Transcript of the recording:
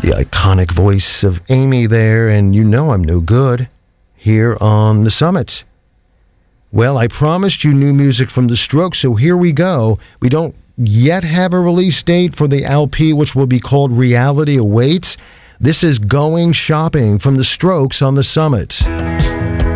The iconic voice of Amy there, and you know I'm no good, here on The Summit. Well, I promised you new music from The Strokes, so here we go. We don't yet have a release date for the LP, which will be called Reality Awaits. This is Going Shopping from The Strokes on The Summit.